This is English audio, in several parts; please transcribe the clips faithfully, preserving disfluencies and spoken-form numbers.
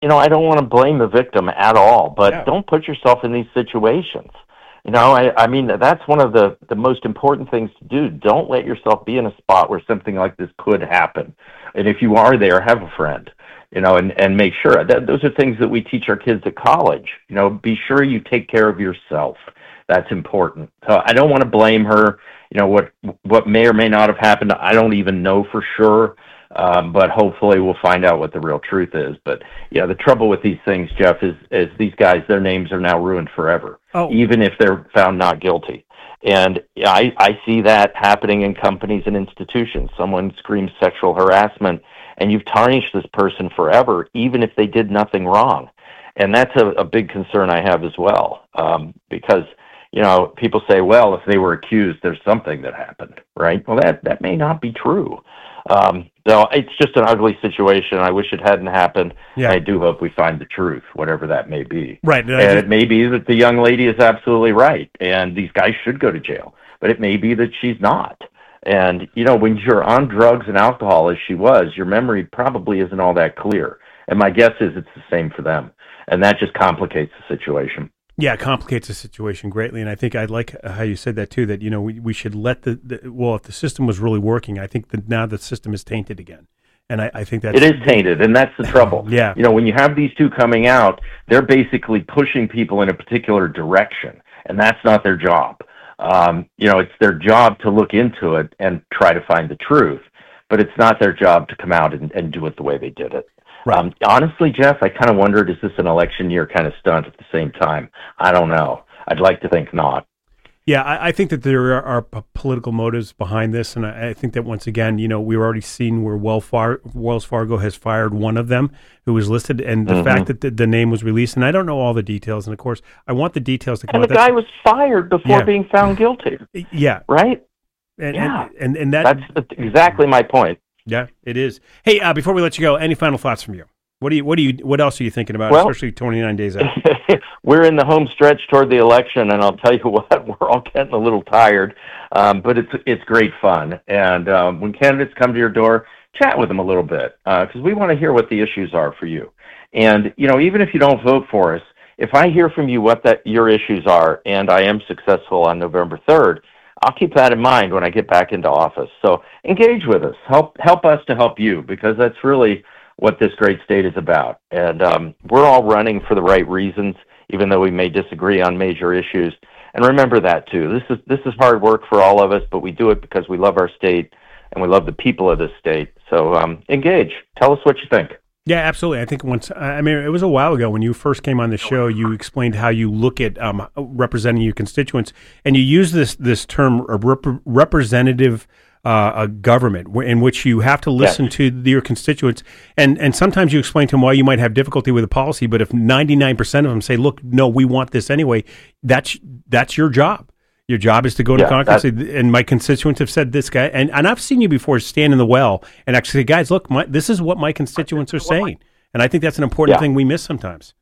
you know, I don't want to blame the victim at all, but Yeah. don't put yourself in these situations. You know, I, I mean, that's one of the, the most important things to do. Don't let yourself be in a spot where something like this could happen. And if you are there, have a friend, you know, and, and make sure. That, those are things that we teach our kids at college. You know, be sure you take care of yourself. That's important. So I don't want to blame her. You know, what what may or may not have happened, I don't even know for sure. Um, but hopefully we'll find out what the real truth is. But yeah, the trouble with these things, Jeff, is, is these guys, their names are now ruined forever, oh. even if they're found not guilty. And I, I see that happening in companies and institutions. Someone screams sexual harassment, and you've tarnished this person forever, even if they did nothing wrong. And that's a, a big concern I have as well, um, because you know, people say, well, if they were accused, there's something that happened, right? Well, that, that may not be true. Um, so it's just an ugly situation. I wish it hadn't happened. Yeah. I do hope we find the truth, whatever that may be. Right. And just... it may be that the young lady is absolutely right, and these guys should go to jail. But it may be that she's not. And, you know, when you're on drugs and alcohol, as she was, your memory probably isn't all that clear. And my guess is it's the same for them. And that just complicates the situation. Yeah, it complicates the situation greatly, and I think I like how you said that too. That you know we, we should let the, the well, if the system was really working, I think that now the system is tainted again, and I, I think that's it is tainted, and that's the trouble. Yeah, you know, when you have these two coming out, they're basically pushing people in a particular direction, and that's not their job. Um, you know, it's their job to look into it and try to find the truth, but it's not their job to come out and, and do it the way they did it. Right. Um, honestly, Jeff, I kind of wondered, is this an election year kind of stunt at the same time? I don't know. I'd like to think not. Yeah, I, I think that there are, are p- political motives behind this, and I, I think that once again, you know, we've already seen where Wells, Far- Wells Fargo has fired one of them who was listed, and the mm-hmm. fact that the, the name was released, and I don't know all the details, and of course, I want the details to come and out. And the guy was fired before yeah. being found guilty. Yeah. Right? And, yeah. And, and, and that, that's exactly my point. Yeah, it is. Hey, uh, before we let you go, any final thoughts from you? What do you? What do you? What else are you thinking about? Well, especially twenty-nine days out. We're in the home stretch toward the election, and I'll tell you what, we're all getting a little tired, um, but it's it's great fun. And um, when candidates come to your door, chat with them a little bit because uh, we want to hear what the issues are for you. And you know, even if you don't vote for us, if I hear from you what that your issues are, and I am successful on November third, I'll keep that in mind when I get back into office. So engage with us, help help us to help you, because that's really what this great state is about. And um, we're all running for the right reasons, even though we may disagree on major issues. And remember that too. This is this is hard work for all of us, but we do it because we love our state and we love the people of this state. So um, engage. Tell us what you think. Yeah, absolutely. I think once, I mean, it was a while ago when you first came on the show, you explained how you look at um, representing your constituents, and you use this this term, a rep- representative Uh, a government in which you have to listen yes. to your constituents, and, and sometimes you explain to them why you might have difficulty with a policy, but if ninety-nine percent of them say, look, no, we want this anyway, that's that's your job. Your job is to go to yeah, Congress, and my constituents have said this guy, and, and I've seen you before stand in the well and actually say, guys, look, my, this is what my constituents are saying, and I think that's an important yeah. thing we miss sometimes.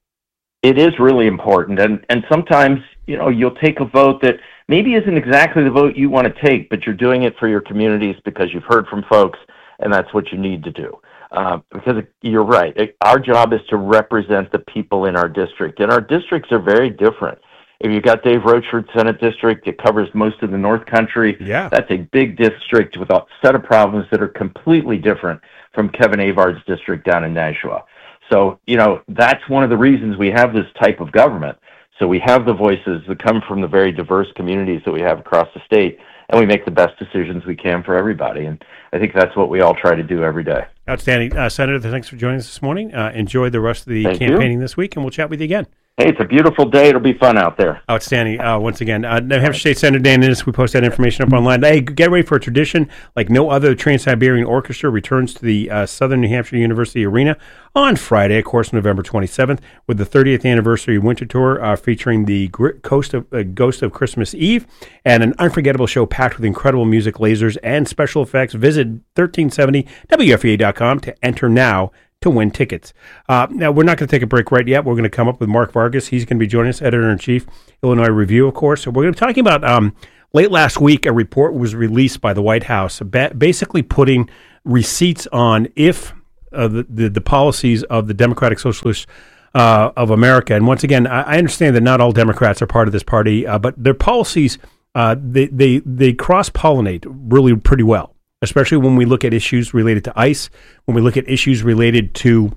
It is really important, and, and sometimes, you know, you'll take a vote that maybe isn't exactly the vote you want to take, but you're doing it for your communities because you've heard from folks, and that's what you need to do. Uh, because you're right. It, our job is to represent the people in our district, and our districts are very different. If you've got Dave Rochford's Senate District, it covers most of the North Country. Yeah. That's a big district with a set of problems that are completely different from Kevin Avard's district down in Nashua. So, you know, that's one of the reasons we have this type of government. So we have the voices that come from the very diverse communities that we have across the state, and we make the best decisions we can for everybody. And I think that's what we all try to do every day. Outstanding. Uh, Senator, thanks for joining us this morning. Uh, enjoy the rest of the Thank campaigning you. this week, and we'll chat with you again. Hey, it's a beautiful day. It'll be fun out there. Outstanding. Uh, once again, uh, New Hampshire State Senator Dan Innes, we post that information up online. Hey, get ready for a tradition like no other. Trans-Siberian Orchestra returns to the uh, Southern New Hampshire University Arena on Friday, of course, November twenty-seventh, with the thirtieth anniversary winter tour uh, featuring the Gr- Coast of, uh, Ghost of Christmas Eve and an unforgettable show packed with incredible music, lasers, and special effects. Visit thirteen seventy W F E A dot com to enter now to win tickets. Uh, now, we're not going to take a break right yet. We're going to come up with Mark Vargas. He's going to be joining us, Editor-in-Chief, Illinois Review, of course. So we're going to be talking about, um, late last week, a report was released by the White House ba- basically putting receipts on if uh, the, the the policies of the Democratic Socialists uh, of America. And once again, I, I understand that not all Democrats are part of this party, uh, but their policies uh, they they they cross pollinate really pretty well, especially when we look at issues related to ICE, when we look at issues related to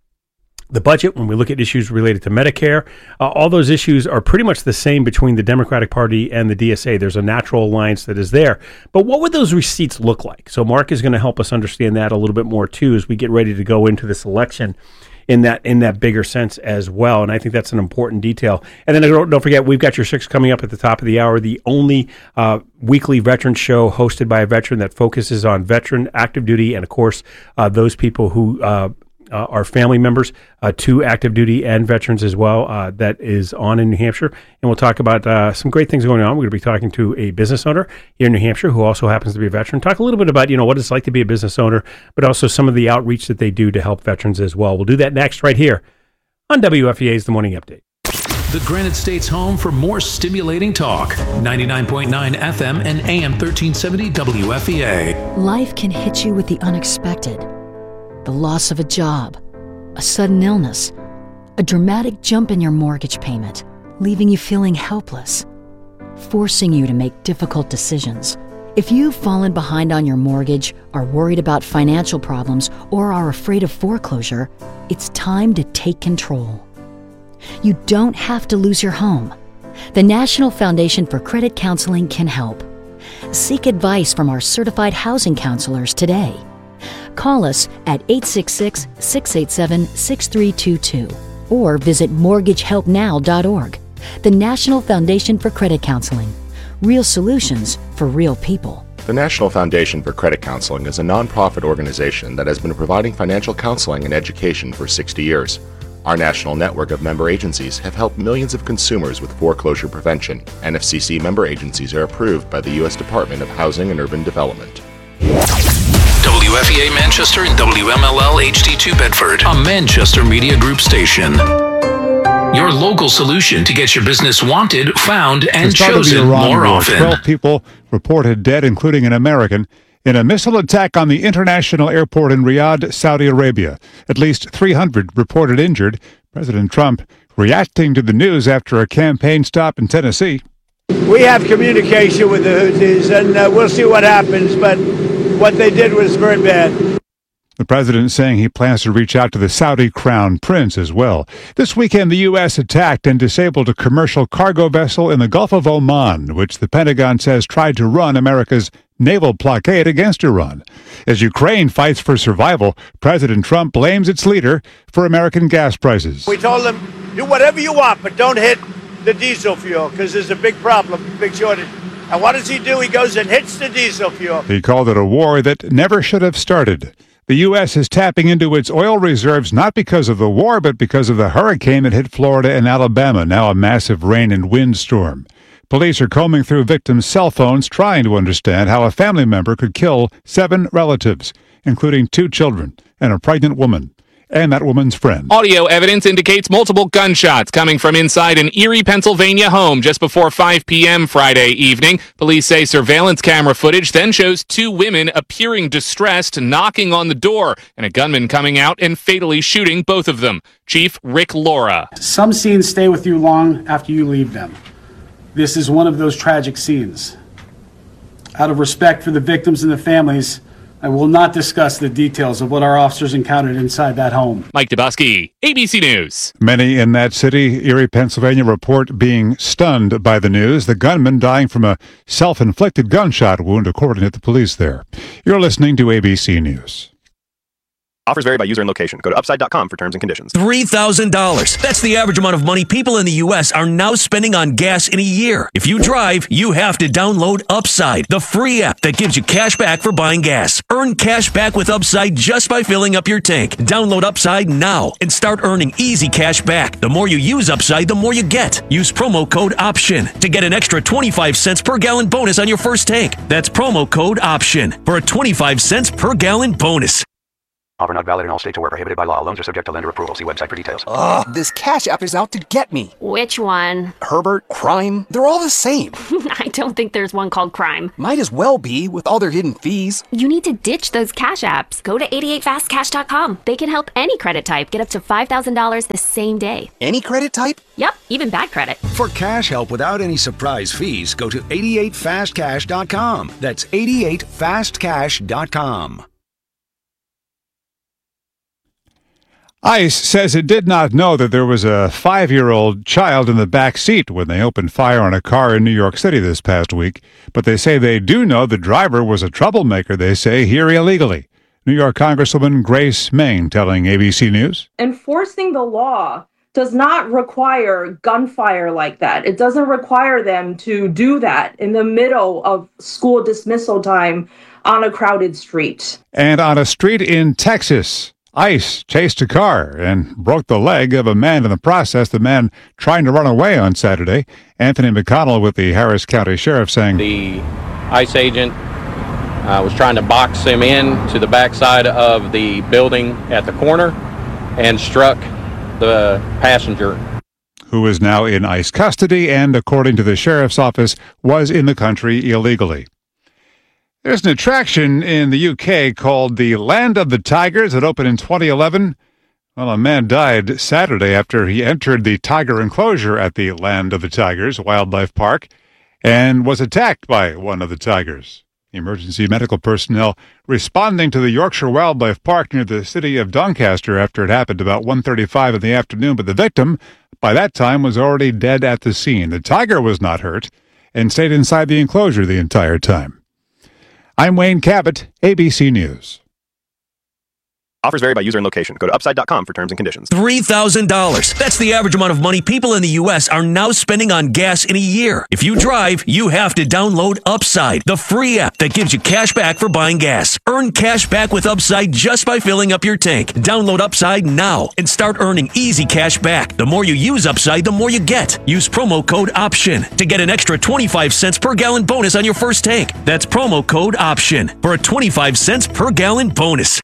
the budget, when we look at issues related to Medicare. Uh, all those issues are pretty much the same between the Democratic Party and the D S A. There's a natural alliance that is there. But what would those receipts look like? So Mark is going to help us understand that a little bit more, too, as we get ready to go into this election in that in that bigger sense as well. And I think that's an important detail. And then don't, don't forget, we've got your six coming up at the top of the hour, the only uh, weekly veteran show hosted by a veteran that focuses on veteran, active duty, and, of course, uh, those people who uh, Uh, our family members, uh, two active duty and veterans as well, uh, that is on in New Hampshire. And we'll talk about uh, some great things going on. We're going to be talking to a business owner here in New Hampshire who also happens to be a veteran. Talk a little bit about, you know, what it's like to be a business owner, but also some of the outreach that they do to help veterans as well. We'll do that next right here on W F E A's The Morning Update. The Granite State's home for more stimulating talk. ninety-nine point nine F M and A M thirteen seventy W F E A. Life can hit you with the unexpected. The loss of a job, a sudden illness, a dramatic jump in your mortgage payment, leaving you feeling helpless, forcing you to make difficult decisions. If you've fallen behind on your mortgage, are worried about financial problems, or are afraid of foreclosure, it's time to take control. You don't have to lose your home. The National Foundation for Credit Counseling can help. Seek advice from our certified housing counselors today. Call us at eight six six, six eight seven, six three two two or visit mortgage help now dot org. The National Foundation for Credit Counseling. Real solutions for real people. The National Foundation for Credit Counseling is a nonprofit organization that has been providing financial counseling and education for sixty years. Our national network of member agencies have helped millions of consumers with foreclosure prevention. N F C C member agencies are approved by the U S Department of Housing and Urban Development. W F E A Manchester and W M L L H D two Bedford, a Manchester Media Group station. Your local solution to get your business wanted, found, and chosen more often. twelve people reported dead, including an American, in a missile attack on the international airport in Riyadh, Saudi Arabia. At least three hundred reported injured. President Trump reacting to the news after a campaign stop in Tennessee. We have communication with the Houthis, and uh, we'll see what happens, but what they did was very bad. The president saying he plans to reach out to the Saudi crown prince as well. This weekend, the U S attacked and disabled a commercial cargo vessel in the Gulf of Oman, which the Pentagon says tried to run America's naval blockade against Iran. As Ukraine fights for survival, President Trump blames its leader for American gas prices. We told them, do whatever you want, but don't hit the diesel fuel, because there's a big problem, big shortage. And what does he do? He goes and hits the diesel fuel. He called it a war that never should have started. The U S is tapping into its oil reserves not because of the war, but because of the hurricane that hit Florida and Alabama, now a massive rain and wind storm. Police are combing through victims' cell phones trying to understand how a family member could kill seven relatives, including two children and a pregnant woman. And that woman's friend. Audio evidence indicates multiple gunshots coming from inside an Erie, Pennsylvania home just before five p.m. Friday evening. Police say surveillance camera footage then shows two women appearing distressed, knocking on the door, and a gunman coming out and fatally shooting both of them. Chief Rick Laura. Some scenes stay with you long after you leave them. This is one of those tragic scenes. Out of respect for the victims and the families, I will not discuss the details of what our officers encountered inside that home. Mike Dubusky, A B C News. Many in that city, Erie, Pennsylvania, report being stunned by the news. The gunman dying from a self-inflicted gunshot wound, according to the police there. You're listening to A B C News. Offers vary by user and location. Go to upside dot com for terms and conditions. three thousand dollars. That's the average amount of money people in the U S are now spending on gas in a year. If you drive, you have to download Upside, the free app that gives you cash back for buying gas. Earn cash back with Upside just by filling up your tank. Download Upside now and start earning easy cash back. The more you use Upside, the more you get. Use promo code OPTION to get an extra twenty-five cents per gallon bonus on your first tank. That's promo code OPTION for a twenty-five cents per gallon bonus. Offer not valid in all states or where prohibited by law. Loans are subject to lender approval. See website for details. Ugh, this Cash App is out to get me. Which one? Herbert, Crime, they're all the same. I don't think there's one called Crime. Might as well be, with all their hidden fees. You need to ditch those Cash Apps. Go to eighty-eight fast cash dot com. They can help any credit type get up to five thousand dollars the same day. Any credit type? Yep, even bad credit. For cash help without any surprise fees, go to eighty-eight fast cash dot com. That's eighty-eight fast cash dot com. ICE says it did not know that there was a five-year-old child in the back seat when they opened fire on a car in New York City this past week, but they say they do know the driver was a troublemaker, they say, here illegally. New York Congresswoman Grace Meng telling A B C News. Enforcing the law does not require gunfire like that. It doesn't require them to do that in the middle of school dismissal time on a crowded street. And on a street in Texas, ICE chased a car and broke the leg of a man in the process, the man trying to run away on Saturday. Anthony McConnell with the Harris County Sheriff saying the ICE agent uh, was trying to box him in to the backside of the building at the corner and struck the passenger, who is now in ICE custody and, according to the sheriff's office, was in the country illegally. There's an attraction in the U K called the Land of the Tigers that opened in twenty eleven. Well, a man died Saturday after he entered the tiger enclosure at the Land of the Tigers Wildlife Park and was attacked by one of the tigers. Emergency medical personnel responding to the Yorkshire Wildlife Park near the city of Doncaster after it happened about one thirty-five in the afternoon, but the victim, by that time, was already dead at the scene. The tiger was not hurt and stayed inside the enclosure the entire time. I'm Wayne Cabot, A B C News. Offers vary by user and location. Go to upside dot com for terms and conditions. three thousand dollars. That's the average amount of money people in the U S are now spending on gas in a year. If you drive, you have to download Upside, the free app that gives you cash back for buying gas. Earn cash back with Upside just by filling up your tank. Download Upside now and start earning easy cash back. The more you use Upside, the more you get. Use promo code OPTION to get an extra twenty-five cents per gallon bonus on your first tank. That's promo code OPTION for a twenty-five cents per gallon bonus.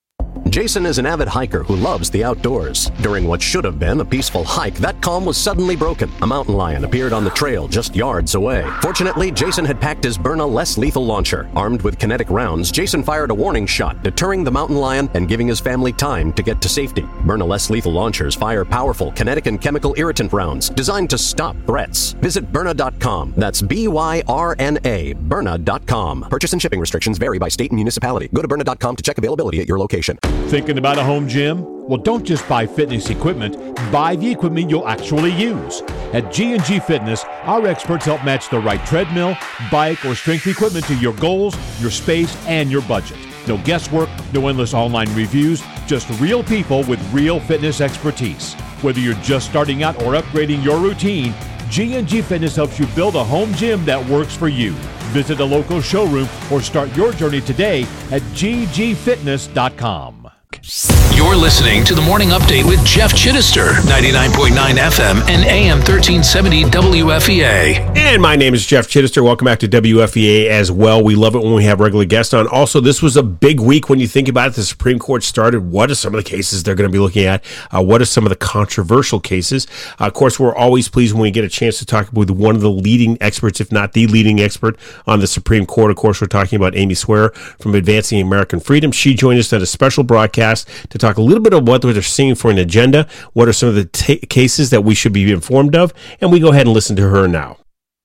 Jason is an avid hiker who loves the outdoors. During what should have been a peaceful hike, that calm was suddenly broken. A mountain lion appeared on the trail just yards away. Fortunately, Jason had packed his Byrna less lethal launcher. Armed with kinetic rounds, Jason fired a warning shot, deterring the mountain lion and giving his family time to get to safety. Byrna less lethal launchers fire powerful kinetic and chemical irritant rounds designed to stop threats. Visit Byrna dot com. That's B Y R N A, Byrna dot com. Purchase and shipping restrictions vary by state and municipality. Go to Byrna dot com to check availability at your location. Thinking about a home gym? Well, don't just buy fitness equipment. Buy the equipment you'll actually use. At G and G Fitness, our experts help match the right treadmill, bike, or strength equipment to your goals, your space, and your budget. No guesswork, no endless online reviews, just real people with real fitness expertise. Whether you're just starting out or upgrading your routine, G and G Fitness helps you build a home gym that works for you. Visit a local showroom or start your journey today at G G fitness dot com. You're listening to the Morning Update with Jeff Chittister, ninety-nine point nine F M and A M thirteen seventy W F E A. And my name is Jeff Chittister. Welcome back to W F E A as well. We love it when we have regular guests on. Also, this was a big week when you think about it. The Supreme Court started. What are some of the cases they're going to be looking at? Uh, what are some of the controversial cases? Uh, of course, we're always pleased when we get a chance to talk with one of the leading experts, if not the leading expert on the Supreme Court. Of course, we're talking about Amy Swearer from Advancing American Freedom. She joined us at a special broadcast to talk a little bit of what they're seeing for an agenda, what are some of the t- cases that we should be informed of, and we go ahead and listen to her now.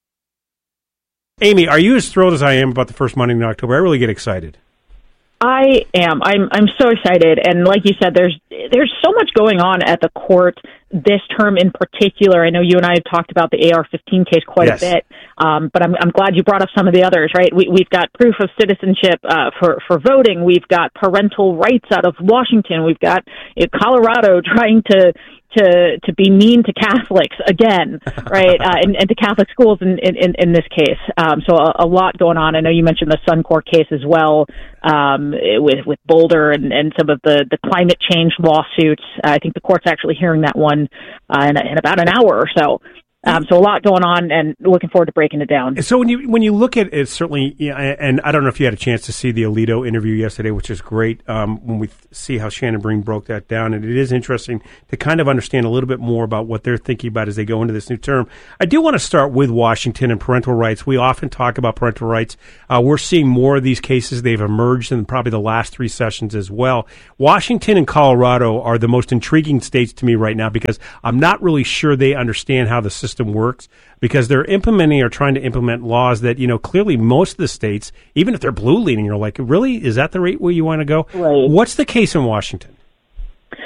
Amy, are you as thrilled as I am about the first Monday in October? I really get excited. I am. I'm I'm so excited, and like you said, there's there's so much going on at the court this term in particular. I know you and I have talked about the A R fifteen case quite yes. a bit, um, but I'm I'm glad you brought up some of the others. Right, we we've got proof of citizenship uh, for for voting. We've got parental rights out of Washington. We've got uh, Colorado trying to. to to be mean to Catholics again, right, uh, and, and to Catholic schools in, in, in this case. Um, so a, a lot going on. I know you mentioned the Suncor case as well, um, with with Boulder and, and some of the, the climate change lawsuits. Uh, I think the court's actually hearing that one uh, in, in about an hour or so. Um, so a lot going on, and looking forward to breaking it down. So when you when you look at it, certainly, yeah, and I don't know if you had a chance to see the Alito interview yesterday, which is great. Um, when we see how Shannon Breen broke that down, and it is interesting to kind of understand a little bit more about what they're thinking about as they go into this new term. I do want to start with Washington and parental rights. We often talk about parental rights. Uh, we're seeing more of these cases. They've emerged in probably the last three sessions as well. Washington and Colorado are the most intriguing states to me right now because I'm not really sure they understand how the system works, because they're implementing or trying to implement laws that, you know, clearly most of the states, even if they're blue leaning, are like, really, is that the rate where you want to go? Right. What's the case in Washington?